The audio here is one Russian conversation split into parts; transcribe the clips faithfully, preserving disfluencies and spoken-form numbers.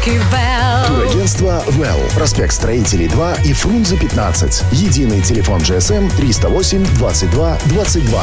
Турагентство «Well». Проспект Строителей два и Фрунзе пятнадцать. Единый телефон джи эс эм триста восемь двадцать два двадцать два.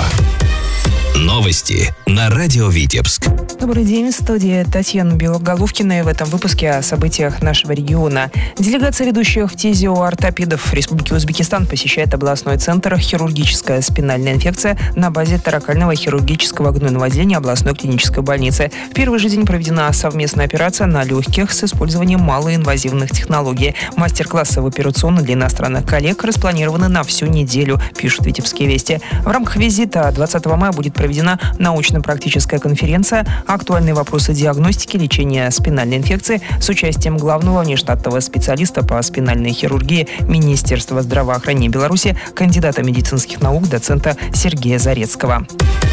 Новости на радио Витебск. Добрый день, в студии Татьяна Белоголовкина. И в этом выпуске о событиях нашего региона. Делегация ведущих в ТИЗе ортопедов Республики Узбекистан посещает областной центр «Хирургическая спинальная инфекция» на базе торакального хирургического гнойного отделения областной клинической больницы. В первый же день проведена совместная операция на легких с использованием малоинвазивных технологий. Мастер-классы в операционной для иностранных коллег распланированы на всю неделю, пишут «Витебские вести». В рамках визита двадцатого мая будет проведена научно-практическая конференция «Актуальные вопросы диагностики, лечения спинальной инфекции» с участием главного внештатного специалиста по спинальной хирургии Министерства здравоохранения Беларуси, кандидата медицинских наук, доцента Сергея Зарецкого.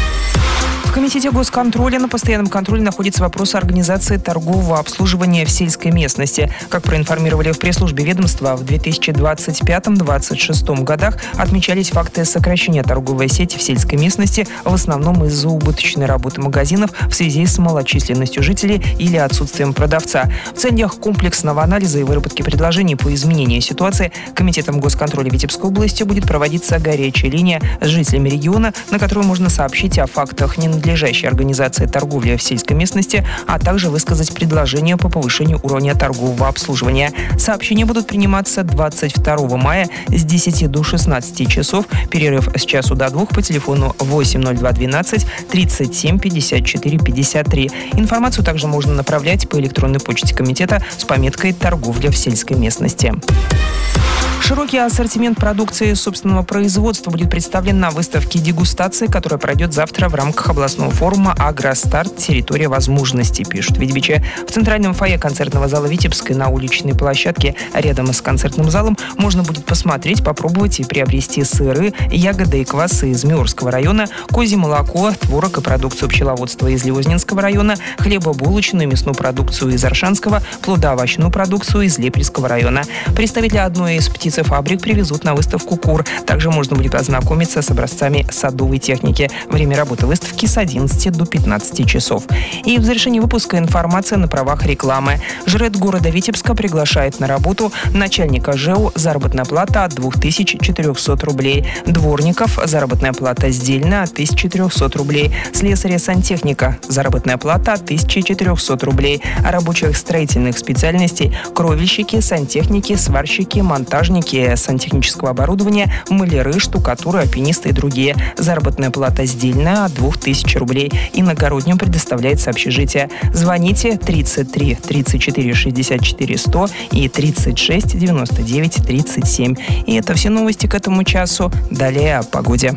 В Комитете госконтроля на постоянном контроле находится вопрос организации торгового обслуживания в сельской местности. Как проинформировали в пресс-службе ведомства, в две тысячи двадцать пятом — две тысячи двадцать шестом годах отмечались факты сокращения торговой сети в сельской местности, в основном из-за убыточной работы магазинов в связи с малочисленностью жителей или отсутствием продавца. В целях комплексного анализа и выработки предложений по изменению ситуации Комитетом госконтроля Витебской области будет проводиться горячая линия с жителями региона, на которую можно сообщить о фактах ненадлежащей организации торговли в сельской местности, а также высказать предложения по повышению уровня торгового обслуживания. Сообщения будут приниматься двадцать второго мая с десяти до шестнадцати часов, перерыв с часу до двух по телефону восемь ноль два двенадцать тридцать семь пятьдесят четыре пятьдесят три. Информацию также можно направлять по электронной почте комитета с пометкой «Торговля в сельской местности». Широкий ассортимент продукции собственного производства будет представлен на выставке дегустации, которая пройдет завтра в рамках областного форума «Агростарт. Территория возможностей», пишут «Витебичи». В центральном фойе концертного зала Витебской на уличной площадке рядом с концертным залом можно будет посмотреть, попробовать и приобрести сыры, ягоды и квасы из Миорского района, козье молоко, творог и продукцию пчеловодства из Лиознинского района, хлебобулочную и мясную продукцию из Аршанского, плодоовощную продукцию из Лепельского района. Представители одной из птиц фабрик привезут на выставку кур. Также можно будет ознакомиться с образцами садовой техники. Время работы выставки с одиннадцати до пятнадцати часов. И в завершении выпуска информация на правах рекламы. ЖРЭД города Витебска приглашает на работу начальника ЖЭУ. Заработная плата от двух тысяч четырехсот рублей. Дворников заработная плата сдельная от тысячи трехсот рублей. Слесаря-сантехника заработная плата от тысячи четырехсот рублей. А рабочих строительных специальностей кровельщики, сантехники, сварщики, монтажники, сантехнического оборудования, маляры, штукатуры, альпинисты и другие. Заработная плата сдельная от двух тысяч рублей. Иногородним предоставляется общежитие. Звоните тридцать три тридцать четыре шестьдесят четыре сто и тридцать шесть девяносто девять тридцать семь. И это все новости к этому часу. Далее о погоде.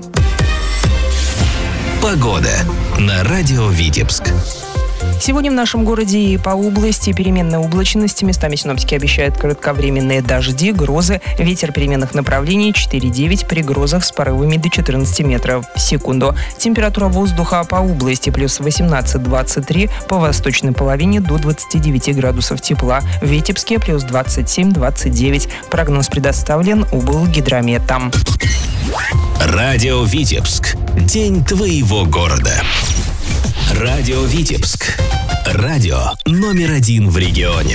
Погода на радио Витебск. Сегодня в нашем городе и по области переменная облачность. Местами синоптики обещают кратковременные дожди, грозы. Ветер переменных направлений четыре девять, при грозах с порывами до четырнадцати метров в секунду. Температура воздуха по области плюс восемнадцать двадцать три, по восточной половине до двадцати девяти градусов тепла. В Витебске плюс двадцать семь двадцать девять. Прогноз предоставлен облгидрометом. Радио Витебск. День твоего города. Радио Витебск. Радио номер один в регионе.